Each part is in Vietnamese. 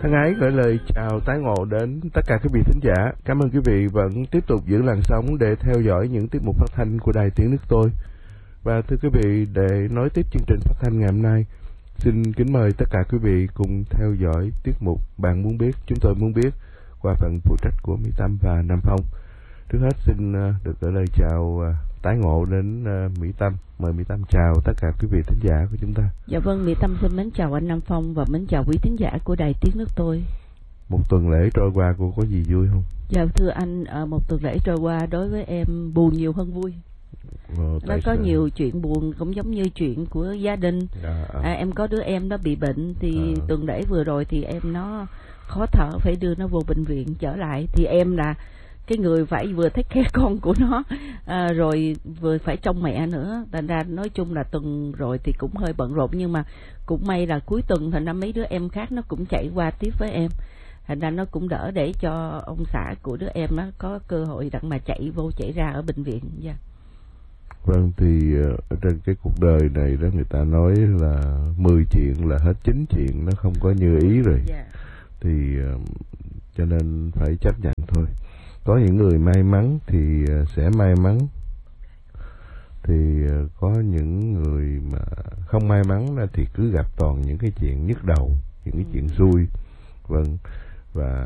Thân ái gửi lời chào tái ngộ đến tất cả quý vị thính giả. Cảm ơn quý vị vẫn tiếp tục giữ làn sóng để theo dõi những tiết mục phát thanh của Đài Tiếng Nước Tôi. Và thưa quý vị, để nối tiếp chương trình phát thanh ngày hôm nay, xin kính mời tất cả quý vị cùng theo dõi tiết mục Bạn Muốn Biết, Chúng Tôi Muốn Biết qua phần phụ trách của Mỹ Tâm và Nam Phong. Trước hết xin được gửi lời chào tái ngộ đến Mỹ Tâm. Mời Mỹ Tâm chào tất cả quý vị thính giả của chúng ta. Dạ vâng, Mỹ Tâm xin mến chào anh Nam Phong và mến chào quý thính giả của Đài Tiếng Nước Tôi. Một tuần lễ trôi qua cô có gì vui không? Dạ thưa anh, một tuần lễ trôi qua đối với em buồn nhiều hơn vui. Nó có nhiều chuyện buồn cũng giống như chuyện của gia đình. Em có đứa em nó bị bệnh thì tuần lễ vừa rồi thì em nó khó thở, phải đưa nó vô bệnh viện trở lại. Thì em là cái người phải vừa take care con của nó rồi vừa phải trông mẹ nữa. Thành ra nói chung là tuần rồi thì cũng hơi bận rộn, nhưng mà cũng may là cuối tuần thành ra mấy đứa em khác nó cũng chạy qua tiếp với em. Thành ra nó cũng đỡ để cho ông xã của đứa em nó có cơ hội đặng mà chạy vô chạy ra ở bệnh viện. Yeah. Vâng, thì ở trên cái cuộc đời này đó người ta nói là 10 chuyện là hết 9 chuyện nó không có như ý rồi. Yeah. Thì cho nên phải chấp nhận thôi. Có những người may mắn thì sẽ may mắn, thì có những người mà không may mắn thì cứ gặp toàn những cái chuyện nhức đầu, những cái chuyện xui. Vâng, và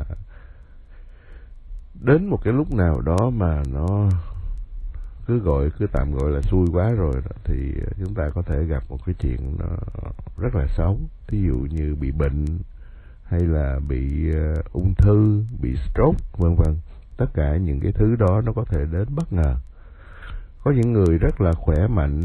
đến một cái lúc nào đó mà nó cứ tạm gọi là xui quá rồi đó, thì chúng ta có thể gặp một cái chuyện nó rất là xấu. Thí dụ như bị bệnh, hay là bị ung thư, bị stroke, vân vân. Tất cả những cái thứ đó nó có thể đến bất ngờ. Có những người rất là khỏe mạnh,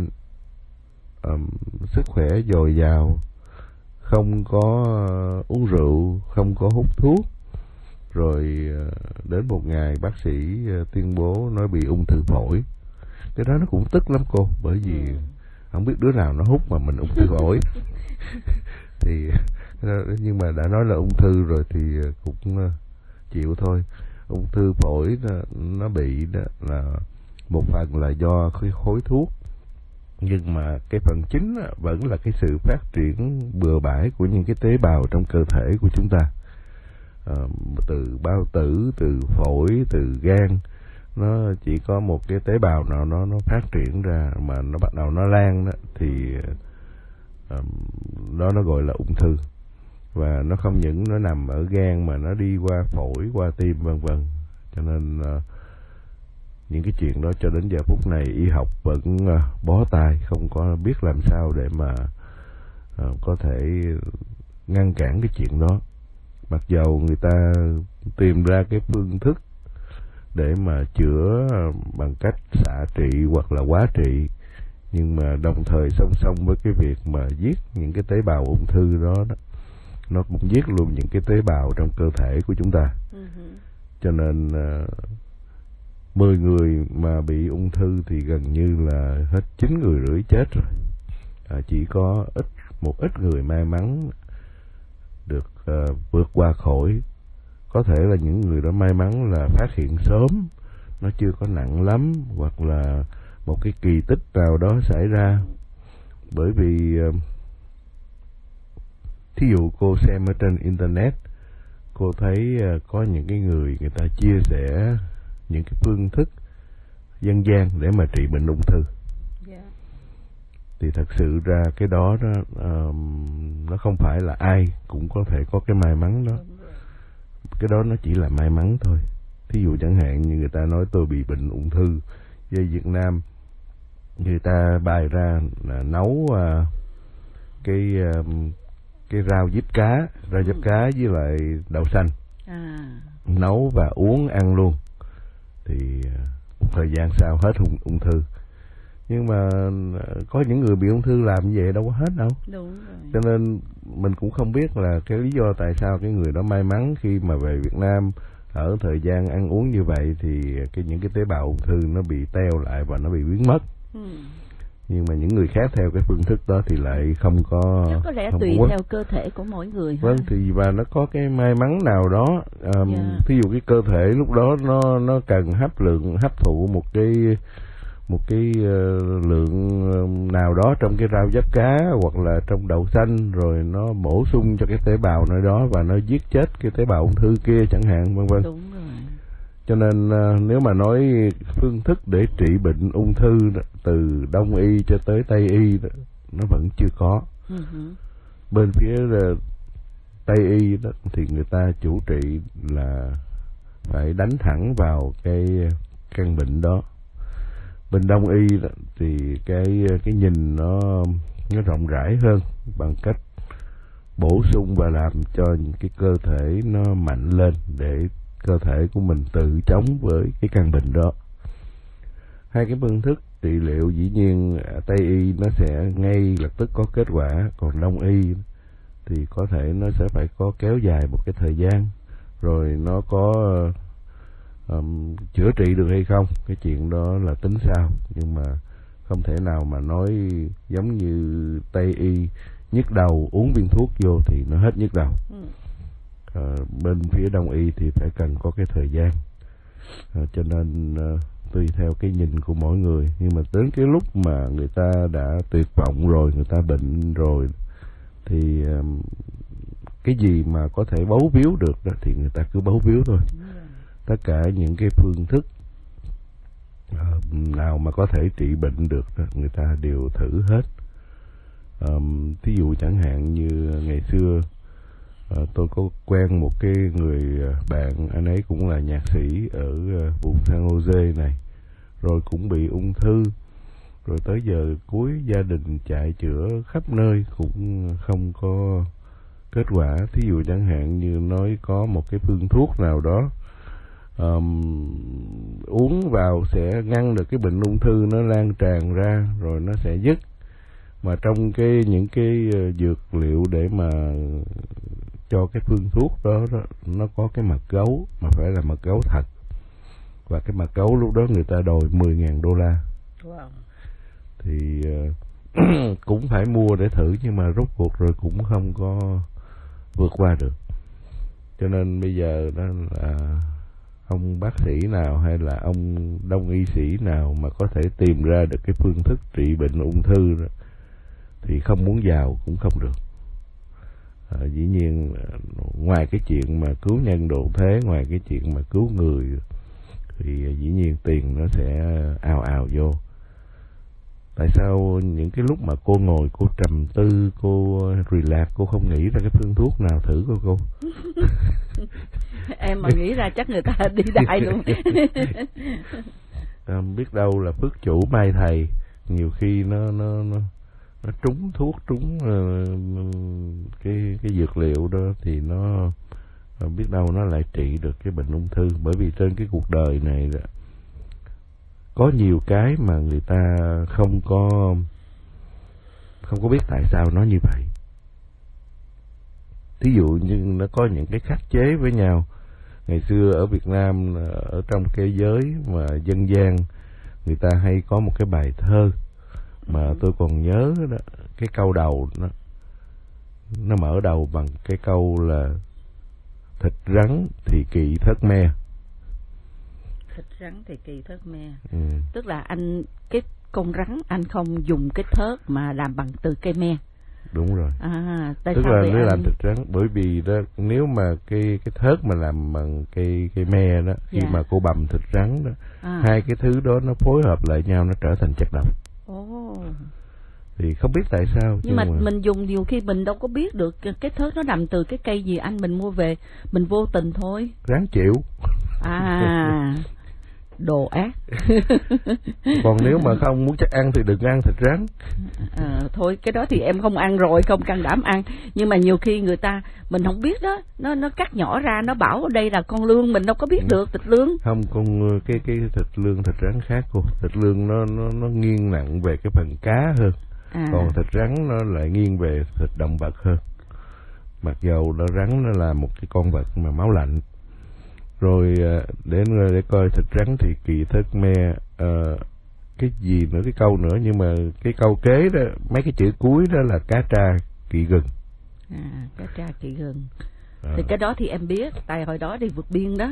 sức khỏe dồi dào, không có uống rượu, không có hút thuốc, rồi đến một ngày bác sĩ tuyên bố nói bị ung thư phổi. Cái đó nó cũng tức lắm cô, bởi vì không biết đứa nào nó hút mà mình ung thư phổi. Thì nhưng mà đã nói là ung thư rồi thì cũng chịu thôi. Ung thư phổi nó bị đó là một phần là do cái khối thuốc, nhưng mà cái phần chính vẫn là cái sự phát triển bừa bãi của những cái tế bào trong cơ thể của chúng ta, từ bao tử, từ phổi, từ gan. Nó chỉ có một cái tế bào nào nó phát triển ra mà nó bắt đầu nó lan đó, thì nó gọi là ung thư. Và nó không những nó nằm ở gan mà nó đi qua phổi, qua tim, vân vân. Cho nên những cái chuyện đó cho đến giờ phút này y học vẫn bó tay, không có biết làm sao để mà có thể ngăn cản cái chuyện đó. Mặc dầu người ta tìm ra cái phương thức để mà chữa bằng cách xạ trị hoặc là hóa trị, nhưng mà đồng thời song song với cái việc mà giết những cái tế bào ung thư đó, nó cũng giết luôn những cái tế bào trong cơ thể của chúng ta. Cho nên 10 người mà bị ung thư thì gần như là hết 9 người rưỡi chết rồi. Chỉ có một ít người may mắn được vượt qua khỏi. Có thể là những người đó may mắn là phát hiện sớm, nó chưa có nặng lắm, hoặc là một cái kỳ tích nào đó xảy ra. Bởi vì thí dụ cô xem ở trên internet, cô thấy có những cái người ta chia sẻ những cái phương thức dân gian để mà trị bệnh ung thư. Thì thật sự ra cái đó nó không phải là ai cũng có thể có cái may mắn đó. Cái đó nó chỉ là may mắn thôi. Thí dụ chẳng hạn như người ta nói tôi bị bệnh ung thư, về Việt Nam người ta bày ra là nấu cái rau diếp cá với lại đậu xanh, nấu và uống ăn luôn, thì một thời gian sau hết ung thư. Nhưng mà có những người bị ung thư làm như vậy đâu có hết đâu. Đúng rồi. Cho nên mình cũng không biết là cái lý do tại sao cái người đó may mắn khi mà về Việt Nam ở thời gian ăn uống như vậy thì những cái tế bào ung thư nó bị teo lại và nó bị biến mất. Nhưng mà những người khác theo cái phương thức đó thì lại không có. Chắc có lẽ tùy theo cơ thể của mỗi người. Vâng, thì và nó có cái may mắn nào đó. Thí dụ cái cơ thể lúc đó nó cần hấp thụ một cái lượng nào đó trong cái rau diếp cá hoặc là trong đậu xanh, rồi nó bổ sung cho cái tế bào nơi đó và nó giết chết cái tế bào ung thư kia chẳng hạn, vân vân. Đúng rồi. Cho nên nếu mà nói phương thức để trị bệnh ung thư từ Đông y cho tới Tây y nó vẫn chưa có. Bên phía Tây y đó thì người ta chủ trị là phải đánh thẳng vào cái căn bệnh đó. Bên Đông y đó thì cái nhìn nó rộng rãi hơn bằng cách bổ sung và làm cho những cái cơ thể nó mạnh lên để cơ thể của mình tự chống với cái căn bệnh đó. Hai cái phương thức trị liệu dĩ nhiên Tây y nó sẽ ngay lập tức có kết quả, còn Đông y thì có thể nó sẽ phải có kéo dài một cái thời gian, rồi nó có chữa trị được hay không, cái chuyện đó là tính sau. Nhưng mà không thể nào mà nói giống như Tây y nhức đầu uống viên thuốc vô thì nó hết nhức đầu. Bên phía Đông y thì phải cần có cái thời gian. Cho nên tùy theo cái nhìn của mỗi người. Nhưng mà đến cái lúc mà người ta đã tuyệt vọng rồi, người ta bệnh rồi, thì cái gì mà có thể bấu víu được đó thì người ta cứ bấu víu thôi. Tất cả những cái phương thức nào mà có thể trị bệnh được đó, người ta đều thử hết. Thí dụ chẳng hạn như ngày xưa tôi có quen một cái người bạn, anh ấy cũng là nhạc sĩ ở vùng San Jose này, rồi cũng bị ung thư, rồi tới giờ cuối gia đình chạy chữa khắp nơi cũng không có kết quả. Thí dụ chẳng hạn như nói có một cái phương thuốc nào đó uống vào sẽ ngăn được cái bệnh ung thư nó lan tràn ra, rồi nó sẽ dứt. Mà trong những cái dược liệu để mà cho cái phương thuốc đó, nó có cái mật gấu, mà phải là mật gấu thật. Và cái mật gấu lúc đó người ta đòi $10,000. Wow. Thì cũng phải mua để thử, nhưng mà rốt cuộc rồi cũng không có vượt qua được. Cho nên bây giờ đó là ông bác sĩ nào hay là ông đông y sĩ nào mà có thể tìm ra được cái phương thức trị bệnh ung thư đó, thì không muốn giàu cũng không được. Dĩ nhiên ngoài cái chuyện mà cứu nhân độ thế, ngoài cái chuyện mà cứu người, thì dĩ nhiên tiền nó sẽ ào ào vô. Tại sao những cái lúc mà cô ngồi cô trầm tư, cô relax, cô không nghĩ ra cái phương thuốc nào thử cô? Em mà nghĩ ra chắc người ta đi đại luôn. Biết đâu là phước chủ mai thầy, nhiều khi nó trúng thuốc, trúng cái dược liệu đó thì nó biết đâu nó lại trị được cái bệnh ung thư. Bởi vì trên cái cuộc đời này đó, có nhiều cái mà người ta không có biết tại sao nó như vậy. Thí dụ như nó có những cái khắc chế với nhau. Ngày xưa ở Việt Nam, ở trong cái giới mà dân gian, người ta hay có một cái bài thơ mà tôi còn nhớ đó, cái câu đầu nó mở đầu bằng cái câu là thịt rắn thì kỳ thớt me. Thịt rắn thì kỳ thớt me. Tức là cái con rắn anh không dùng cái thớt mà làm bằng từ cây me. Đúng rồi. Tại tức sao là vậy nếu làm thịt rắn, bởi vì đó, nếu mà cái thớt mà làm bằng cây me đó, khi mà cô bằm thịt rắn đó, hai cái thứ đó nó phối hợp lại nhau, nó trở thành chất độc. Thì không biết tại sao. Nhưng mà mình dùng nhiều khi mình đâu có biết được cái thớt nó nằm từ cái cây gì, mình mua về mình vô tình thôi. Ráng chịu. Đồ ác. Còn nếu mà không muốn chắc ăn thì đừng ăn thịt rắn. Thôi cái đó thì em không ăn rồi, không can đảm ăn. Nhưng mà nhiều khi người ta mình không biết đó, nó cắt nhỏ ra, nó bảo đây là con lươn, mình đâu có biết được thịt lươn. Không, cái thịt lươn, thịt rắn khác cô. Thịt lươn nó nghiêng nặng về cái phần cá hơn. Còn thịt rắn nó lại nghiêng về thịt động vật hơn. Mặc dầu nó rắn nó là một cái con vật mà máu lạnh. Rồi để coi thịt rắn thì kỳ thớt me, cái gì nữa, cái câu nữa, nhưng mà cái câu kế đó, mấy cái chữ cuối đó là cá tra kỵ gừng. Cá tra kỵ gừng. Thì cái đó thì em biết, tại hồi đó đi vượt biên đó,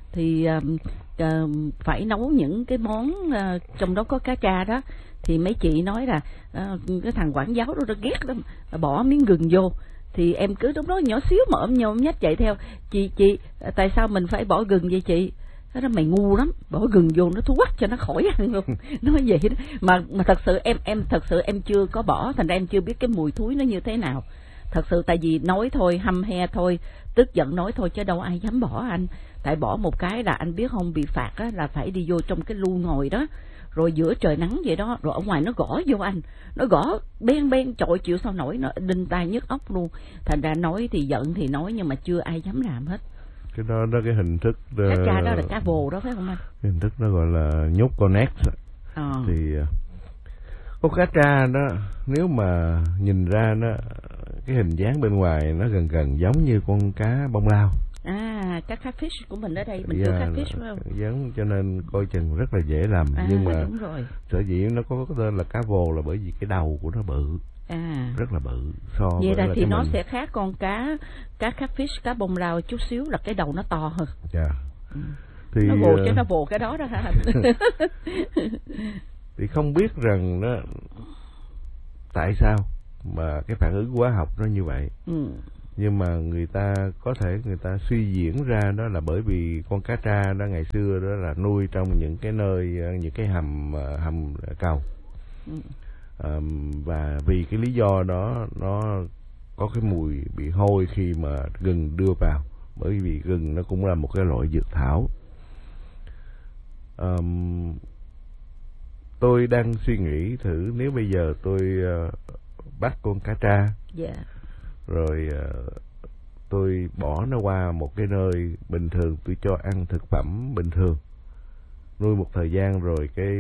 thì phải nấu những cái món trong đó có cá tra đó, thì mấy chị nói là cái thằng quản giáo đó nó ghét lắm, bỏ miếng gừng vô. Thì em cứ lúc đó nhỏ xíu mà ôm nhách chạy theo, chị tại sao mình phải bỏ gừng vậy chị? Nó mày ngu lắm, bỏ gừng vô nó thu quắc cho nó khỏi ăn luôn. Nói vậy đó. Mà thật sự em chưa có bỏ, thành ra em chưa biết cái mùi thúi nó như thế nào. Thật sự tại vì nói thôi, hăm he thôi, tức giận nói thôi chứ đâu ai dám bỏ anh. Tại bỏ một cái là anh biết không, bị phạt á, là phải đi vô trong cái lu ngồi đó, rồi giữa trời nắng vậy đó, rồi ở ngoài nó gõ vô anh, nó gõ ben trời chịu sao nổi, nó đinh tai nhức óc luôn. Thành ra nói thì giận thì nói nhưng mà chưa ai dám làm hết. Cái đó cái hình thức cá tra đó là cá vồ đó phải không anh? Cái hình thức nó gọi là nhốt con nét. Thì con cá tra đó, nếu mà nhìn ra nó cái hình dáng bên ngoài nó gần giống như con cá bông lao. Cá catfish của mình ở đây mình kêu catfish phải không? Giống, cho nên coi chừng rất là dễ làm. Nhưng mà đúng rồi. Sở dĩ nó có tên là cá vồ là bởi vì cái đầu của nó bự. Rất là bự. Vậy là thì nó sẽ khác con cá catfish, cá bông lao chút xíu là cái đầu nó to hơn. Thì nó vồ chứ nó vồ cái đó hả? Thì không biết rằng nó tại sao mà cái phản ứng hóa học nó như vậy. Nhưng mà người ta suy diễn ra đó là bởi vì con cá tra đó ngày xưa đó là nuôi trong những cái nơi, những cái hầm cầu. Và vì cái lý do đó nó có cái mùi bị hôi khi mà gừng đưa vào, bởi vì gừng nó cũng là một cái loại dược thảo. Tôi đang suy nghĩ thử nếu bây giờ tôi bắt con cá tra, rồi tôi bỏ nó qua một cái nơi bình thường, tôi cho ăn thực phẩm bình thường, nuôi một thời gian rồi cái